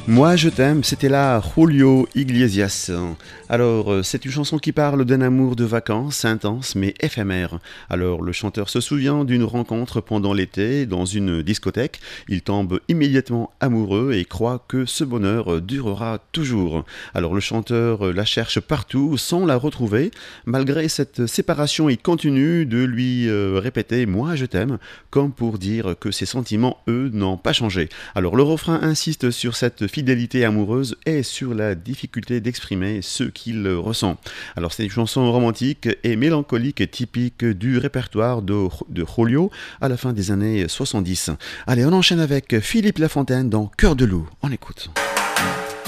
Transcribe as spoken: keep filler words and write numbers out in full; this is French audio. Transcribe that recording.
Moi je t'aime, c'était là Julio Iglesias. Alors, euh, c'est une chanson qui parle d'un amour de vacances intense mais éphémère. Alors, le chanteur se souvient d'une rencontre pendant l'été dans une discothèque. Il tombe immédiatement amoureux et croit que ce bonheur durera toujours. Alors, le chanteur la cherche partout sans la retrouver. Malgré cette séparation, il continue de lui euh, répéter Moi je t'aime, comme pour dire que ses sentiments, eux, n'ont pas changé. Alors, le refrain insiste sur cette fidélité amoureuse et sur la difficulté d'exprimer ce qu'il ressent. Alors c'est une chanson romantique et mélancolique typique du répertoire de, de Julio à la fin des années soixante-dix. Allez, on enchaîne avec Philippe Lafontaine dans Cœur de loup. On écoute.